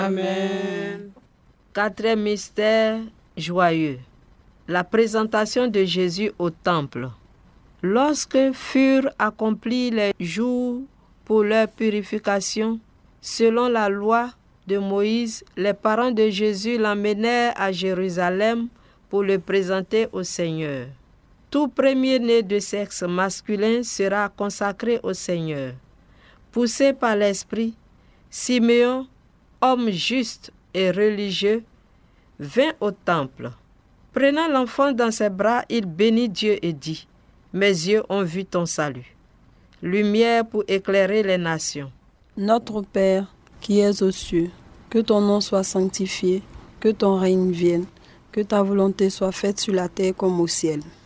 Amen. Quatrième mystère joyeux. La présentation de Jésus au temple. Lorsque furent accomplis les jours pour leur purification, selon la loi de Moïse, les parents de Jésus l'emmenèrent à Jérusalem pour le présenter au Seigneur. Tout premier-né de sexe masculin sera consacré au Seigneur. Poussé par l'Esprit, Simeon, homme juste et religieux, vint au temple. Prenant l'enfant dans ses bras, il bénit Dieu et dit : « Mes yeux ont vu ton salut, lumière pour éclairer les nations. » Notre Père, qui es aux cieux, que ton nom soit sanctifié, que ton règne vienne, que ta volonté soit faite sur la terre comme au ciel.